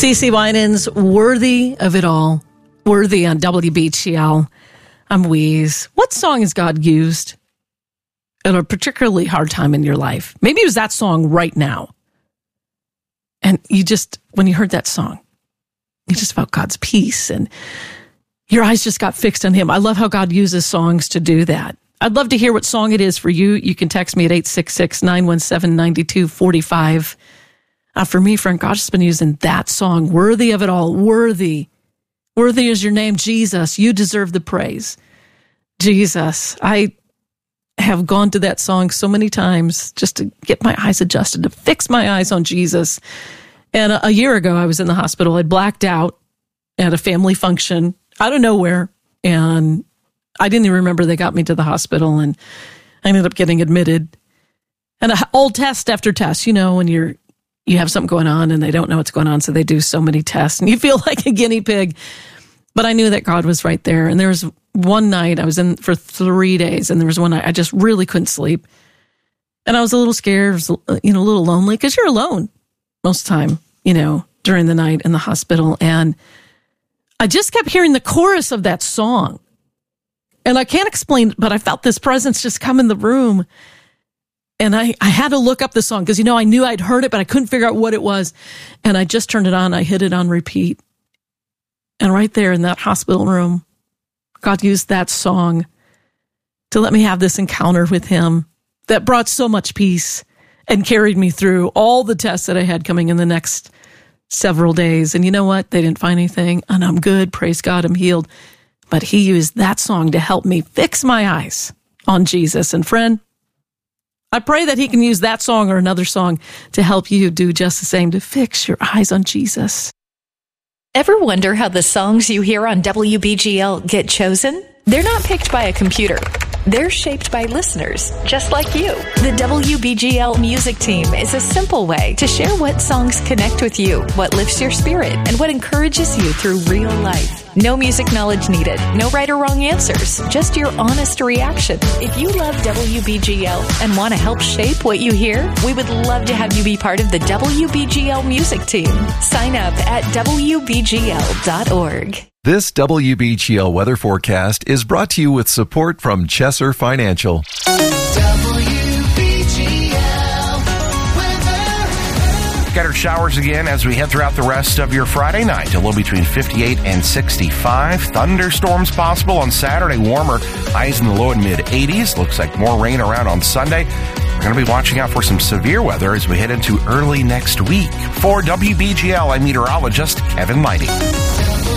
CeCe Winans, Worthy of It All. Worthy on WBGL. I'm Wheeze. What song has God used at a particularly hard time in your life? Maybe it was that song right now. And when you heard that song, you just felt God's peace and your eyes just got fixed on him. I love how God uses songs to do that. I'd love to hear what song it is for you. You can text me at 866-917-9245. For me, friend, God's just been using that song, Worthy of It All, worthy. Worthy is your name, Jesus. You deserve the praise. Jesus, I have gone to that song so many times just to get my eyes adjusted, to fix my eyes on Jesus. And a year ago, I was in the hospital. I'd blacked out at a family function out of nowhere, and I didn't even remember they got me to the hospital, and I ended up getting admitted. And all test after test, when you have something going on and they don't know what's going on, so they do so many tests, and you feel like a guinea pig. But I knew that God was right there. And there was one night, I was in for 3 days, and there was one night I just really couldn't sleep. And I was a little scared, a little lonely, because you're alone most of the time, during the night in the hospital. And I just kept hearing the chorus of that song. And I can't explain, but I felt this presence just come in the room. And I had to look up the song because, I knew I'd heard it, but I couldn't figure out what it was. And I just turned it on. I hit it on repeat. And right there in that hospital room, God used that song to let me have this encounter with him that brought so much peace and carried me through all the tests that I had coming in the next several days. And you know what? They didn't find anything, and I'm good. Praise God, I'm healed. But he used that song to help me fix my eyes on Jesus. And friend, I pray that he can use that song or another song to help you do just the same, to fix your eyes on Jesus. Ever wonder how the songs you hear on WBGL get chosen? They're not picked by a computer. They're shaped by listeners, just like you. The WBGL music team is a simple way to share what songs connect with you, what lifts your spirit, and what encourages you through real life. No music knowledge needed, no right or wrong answers, just your honest reaction. If you love WBGL and want to help shape what you hear, we would love to have you be part of the WBGL music team. Sign up at WBGL.org. This WBGL weather forecast is brought to you with support from Chesser Financial. Scattered showers again as we head throughout the rest of your Friday night. A low between 58 and 65. Thunderstorms possible on Saturday. Warmer highs in the low and mid 80s. Looks like more rain around on Sunday. We're going to be watching out for some severe weather as we head into early next week. For WBGL, I'm meteorologist Kevin Lighty.